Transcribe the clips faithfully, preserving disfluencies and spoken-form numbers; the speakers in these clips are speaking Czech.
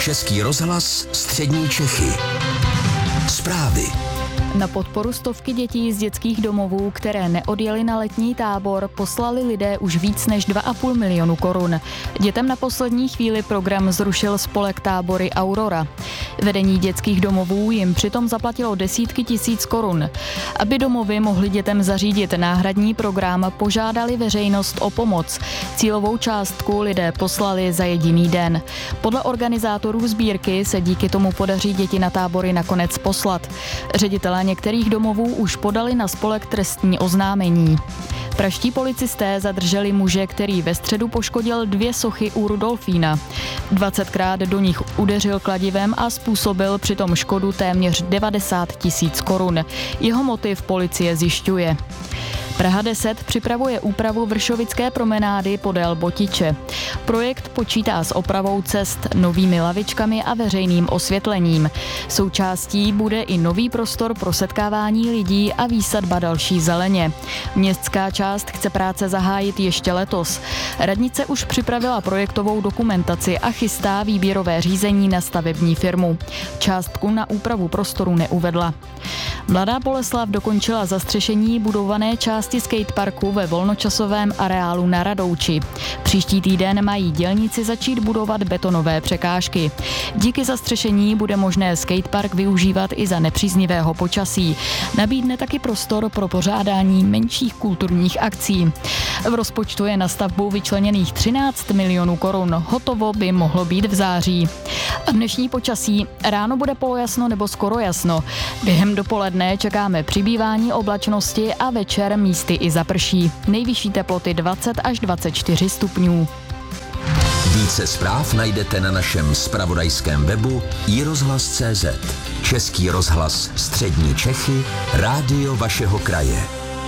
Český rozhlas Střední Čechy. Zprávy. Na podporu stovky dětí z dětských domovů, které neodjeli na letní tábor, poslali lidé už víc než dva a půl milionu korun. Dětem na poslední chvíli program zrušil spolek Tábory Aurora. Vedení dětských domovů jim přitom zaplatilo desítky tisíc korun. Aby domovy mohly dětem zařídit náhradní program, požádali veřejnost o pomoc. Cílovou částku lidé poslali za jediný den. Podle organizátorů sbírky se díky tomu podaří děti na tábory nakonec poslat. Ředitelé některých domovů už podali na spolek trestní oznámení. Pražští policisté zadrželi muže, který ve středu poškodil dvě sochy u Rudolfína. dvacetkrát do nich udeřil kladivem a způsobil přitom škodu téměř devadesát tisíc korun. Jeho motiv policie zjišťuje. Praha deset připravuje úpravu Vršovické promenády podél Botiče. Projekt počítá s opravou cest, novými lavičkami a veřejným osvětlením. Součástí bude i nový prostor pro setkávání lidí a výsadba další zeleně. Městská část chce práce zahájit ještě letos. Radnice už připravila projektovou dokumentaci a chystá výběrové řízení na stavební firmu. Částku na úpravu prostoru neuvedla. Mladá Boleslav dokončila zastřešení budované části skateparku ve volnočasovém areálu na Radouči. Příští týden mají dělníci začít budovat betonové překážky. Díky zastřešení bude možné skatepark využívat i za nepříznivého počasí. Nabídne taky prostor pro pořádání menších kulturních akcí. V rozpočtu je na stavbu vyčleněných třináct milionů korun. Hotovo by mohlo být v září. A dnešní počasí: ráno bude polojasno nebo skoro jasno. Během dopoledne čekáme přibývání oblačnosti a večer místy i zaprší. Nejvyšší teploty dvacet až dvacet čtyři stupňů. Více zpráv najdete na našem zpravodajském webu i rozhlas tečka cé zet. Český rozhlas Střední Čechy, rádio vašeho kraje.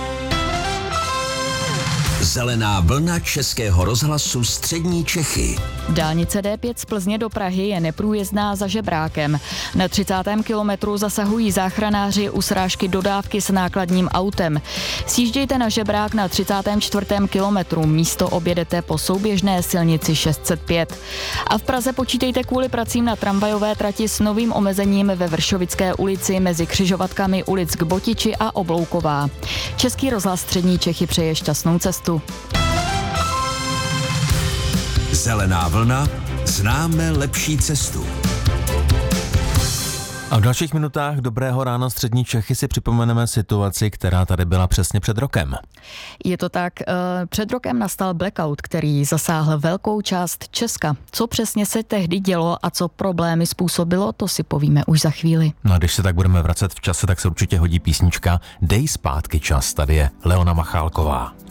Zelená vlna Českého rozhlasu Střední Čechy. Dálnice D pět z Plzně do Prahy je neprůjezdná za Žebrákem. Na třicátém kilometru zasahují záchranáři u srážky dodávky s nákladním autem. Sjíždějte na Žebrák na třicátém čtvrtém kilometru, místo objedete po souběžné silnici šest set pět. A v Praze počítejte kvůli pracím na tramvajové trati s novým omezením ve Vršovické ulici mezi křižovatkami ulic k Botiči a Oblouková. Český rozhlas Střední Čechy přeje šťastnou cestu. Zelená vlna, známe lepší cestu. A v dalších minutách Dobrého rána Střední Čechy si připomeneme situaci, která tady byla přesně před rokem. Je to tak, před rokem nastal blackout, který zasáhl velkou část Česka. Co přesně se tehdy dělo a co problémy způsobilo, to si povíme už za chvíli. No a když se tak budeme vracet v čase, tak se určitě hodí písnička Dej zpátky čas. Tady je Leona Machálková.